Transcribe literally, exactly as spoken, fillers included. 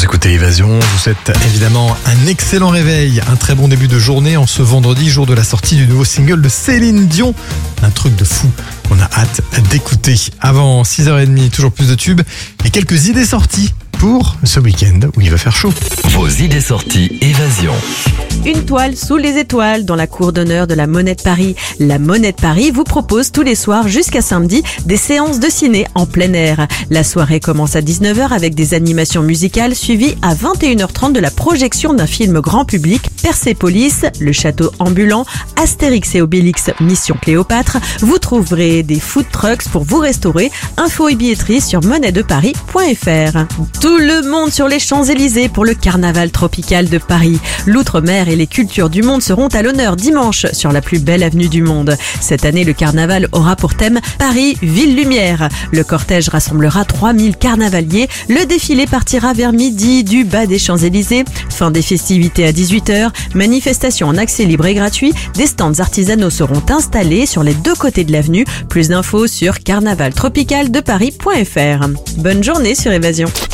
Vous écoutez Évasion, je vous souhaite évidemment un excellent réveil, un très bon début de journée en ce vendredi, jour de la sortie du nouveau single de Céline Dion. Un truc de fou qu'on a hâte d'écouter. Avant six heures trente, toujours plus de tubes et quelques idées sorties pour ce week-end où il va faire chaud. Vos idées sorties Évasion. Une toile sous les étoiles dans la cour d'honneur de la Monnaie de Paris. La Monnaie de Paris vous propose tous les soirs jusqu'à samedi des séances de ciné en plein air. La soirée commence à dix-neuf heures avec des animations musicales suivies à vingt et une heures trente de la projection d'un film grand public, Persépolis, Le Château Ambulant, Astérix et Obélix, Mission Cléopâtre. Vous trouverez des food trucks pour vous restaurer. Infos et billetterie sur monnaie de paris point f r. Tout le monde sur les Champs-Élysées pour le carnaval tropical de Paris. L'outre-mer et les cultures du monde seront à l'honneur dimanche sur la plus belle avenue du monde. Cette année, le carnaval aura pour thème Paris, ville lumière. Le cortège rassemblera trois mille carnavaliers. Le défilé partira vers midi du bas des Champs-Élysées. Fin des festivités à dix-huit heures. Manifestation en accès libre et gratuit. Des stands artisanaux seront installés sur les deux côtés de l'avenue. Plus d'infos sur carnaval tropical de paris point f r. Bonne journée sur Évasion.